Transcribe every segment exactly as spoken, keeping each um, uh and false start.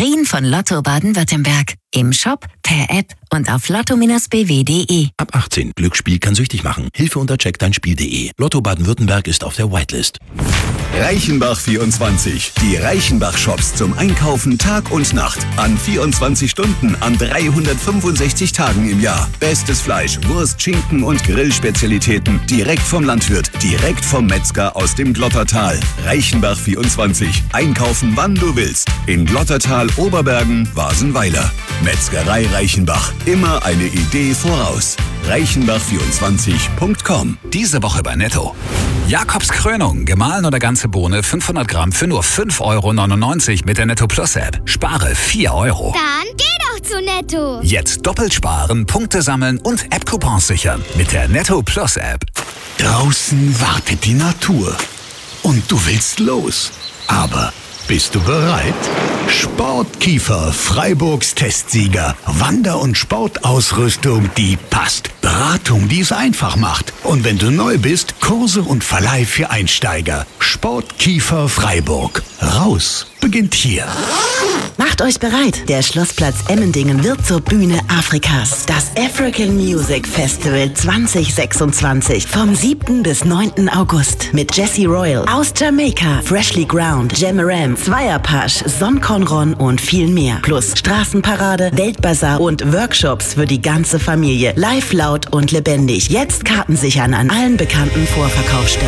Vertrieben von Lotto Baden-Württemberg. Im Shop, per App und auf lotto Bindestrich b w punkt d e. Ab achtzehn. Glücksspiel kann süchtig machen. Hilfe unter check dein spiel punkt d e. Lotto Baden-Württemberg ist auf der Whitelist. Reichenbach vierundzwanzig. Die Reichenbach-Shops zum Einkaufen Tag und Nacht. An vierundzwanzig Stunden, an dreihundertfünfundsechzig Tagen im Jahr. Bestes Fleisch, Wurst, Schinken und Grillspezialitäten. Direkt vom Landwirt, direkt vom Metzger aus dem Glottertal. Reichenbach vierundzwanzig. Einkaufen, wann du willst. In Glottertal, Oberbergen, Wasenweiler. Metzgerei Reichenbach. Immer eine Idee voraus. reichenbach vierundzwanzig punkt com. Diese Woche bei Netto. Jakobs Krönung, gemahlen oder ganze Bohne, fünfhundert Gramm für nur fünf Euro neunundneunzig mit der Netto Plus App. Spare vier Euro. Dann geh doch zu Netto. Jetzt doppelt sparen, Punkte sammeln und App-Coupons sichern mit der Netto Plus App. Draußen wartet die Natur. Und du willst los. Aber bist du bereit? Sportkiefer, Freiburgs Testsieger. Wander- und Sportausrüstung, die passt. Beratung, die es einfach macht. Und wenn du neu bist, Kurse und Verleih für Einsteiger. Sportkiefer Freiburg. Raus beginnt hier. Macht euch bereit. Der Schlossplatz Emmendingen wird zur Bühne Afrikas. Das African Music Festival zwanzig sechsundzwanzig. Vom siebten bis neunten August. Mit Jesse Royal aus Jamaika, Freshly Ground, Jamaram, Zweierpasch, Son Conron und viel mehr. Plus Straßenparade, Weltbazar und Workshops für die ganze Familie. Live, laut und lebendig. Jetzt Karten sichern an allen bekannten Vorverkaufsstellen.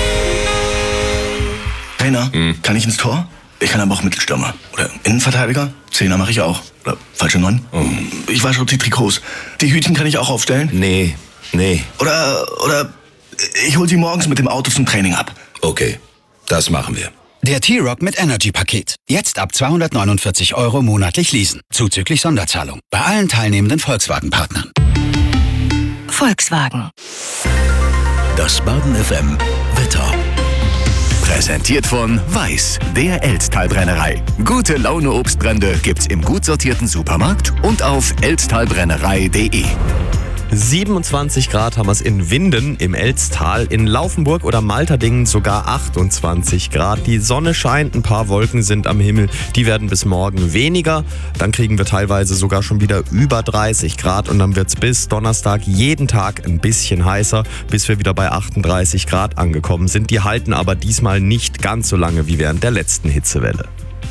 Trainer, hm. kann ich ins Tor? Ich kann aber auch Mittelstürmer. Oder Innenverteidiger. Zehner mache ich auch. Oder falsche Neun. Oh. Ich wasche auch die Trikots. Die Hütchen kann ich auch aufstellen? Nee, nee. Oder, oder ich hol sie morgens mit dem Auto zum Training ab. Okay, das machen wir. Der T-Rock mit Energy-Paket. Jetzt ab zweihundertneunundvierzig Euro monatlich leasen. Zuzüglich Sonderzahlung. Bei allen teilnehmenden Volkswagen-Partnern. Volkswagen. Das Baden F M Wetter. Präsentiert von Weiß, der Elztalbrennerei. Gute Laune Obstbrände gibt's im gut sortierten Supermarkt und auf elztalbrennerei punkt de. siebenundzwanzig Grad haben wir es in Winden im Elztal, in Laufenburg oder Malterdingen sogar achtundzwanzig Grad. Die Sonne scheint, ein paar Wolken sind am Himmel, die werden bis morgen weniger. Dann kriegen wir teilweise sogar schon wieder über dreißig Grad und dann wird es bis Donnerstag jeden Tag ein bisschen heißer, bis wir wieder bei achtunddreißig Grad angekommen sind. Die halten aber diesmal nicht ganz so lange wie während der letzten Hitzewelle.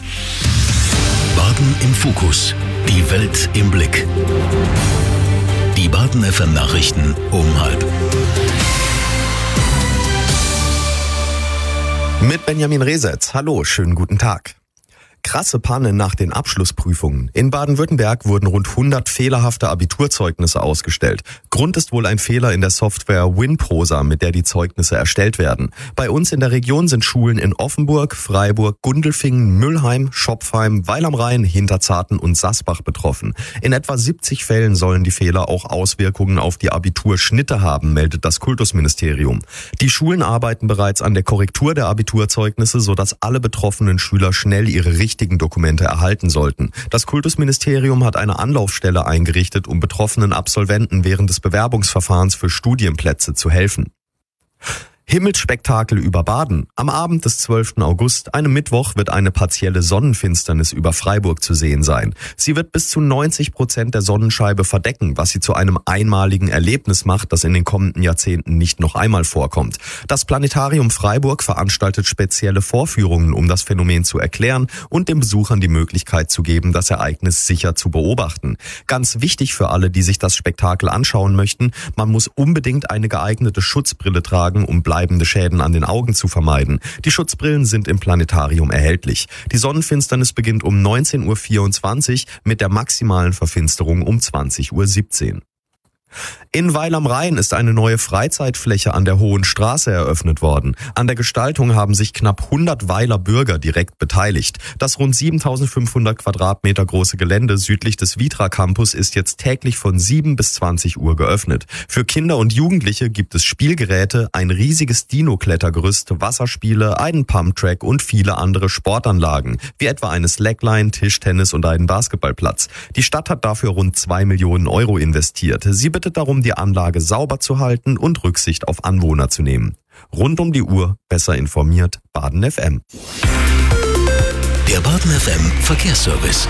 Baden im Fokus, die Welt im Blick. Die Baden F M Nachrichten um halb. Mit Benjamin Resetz. Hallo, schönen guten Tag. Krasse Panne nach den Abschlussprüfungen. In Baden-Württemberg wurden rund hundert fehlerhafte Abiturzeugnisse ausgestellt. Grund ist wohl ein Fehler in der Software WinProsa, mit der die Zeugnisse erstellt werden. Bei uns in der Region sind Schulen in Offenburg, Freiburg, Gundelfingen, Müllheim, Schopfheim, Weil am Rhein, Hinterzarten und Sasbach betroffen. In etwa siebzig Fällen sollen die Fehler auch Auswirkungen auf die Abiturschnitte haben, meldet das Kultusministerium. Die Schulen arbeiten bereits an der Korrektur der Abiturzeugnisse, sodass alle betroffenen Schüler schnell ihre richtigen Dokumente erhalten sollten. Das Kultusministerium hat eine Anlaufstelle eingerichtet, um betroffenen Absolventen während des Bewerbungsverfahrens für Studienplätze zu helfen. Himmelsspektakel über Baden. Am Abend des zwölften August, einem Mittwoch, wird eine partielle Sonnenfinsternis über Freiburg zu sehen sein. Sie wird bis zu neunzig Prozent der Sonnenscheibe verdecken, was sie zu einem einmaligen Erlebnis macht, das in den kommenden Jahrzehnten nicht noch einmal vorkommt. Das Planetarium Freiburg veranstaltet spezielle Vorführungen, um das Phänomen zu erklären und den Besuchern die Möglichkeit zu geben, das Ereignis sicher zu beobachten. Ganz wichtig für alle, die sich das Spektakel anschauen möchten, man muss unbedingt eine geeignete Schutzbrille tragen, um bleibende Schäden an den Augen zu vermeiden. Die Schutzbrillen sind im Planetarium erhältlich. Die Sonnenfinsternis beginnt um neunzehn Uhr vierundzwanzig mit der maximalen Verfinsterung um zwanzig Uhr siebzehn. In Weil am Rhein ist eine neue Freizeitfläche an der Hohen Straße eröffnet worden. An der Gestaltung haben sich knapp hundert Weiler Bürger direkt beteiligt. Das rund siebentausendfünfhundert Quadratmeter große Gelände südlich des Vitra Campus ist jetzt täglich von sieben bis zwanzig Uhr geöffnet. Für Kinder und Jugendliche gibt es Spielgeräte, ein riesiges Dino-Klettergerüst, Wasserspiele, einen Pumptrack und viele andere Sportanlagen, wie etwa eine Slackline, Tischtennis und einen Basketballplatz. Die Stadt hat dafür rund zwei Millionen Euro investiert. Sie bittet darum, die Anlage sauber zu halten und Rücksicht auf Anwohner zu nehmen. Rund um die Uhr besser informiert, Baden F M. Der Baden F M Verkehrsservice.